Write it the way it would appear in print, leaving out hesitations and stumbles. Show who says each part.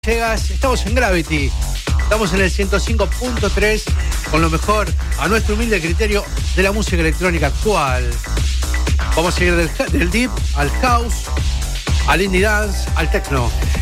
Speaker 1: Llegas, estamos en Gravity, estamos en el 105.3 con lo mejor, a nuestro humilde criterio, de la música electrónica actual. Vamos a ir del deep al house, al indie dance, al techno.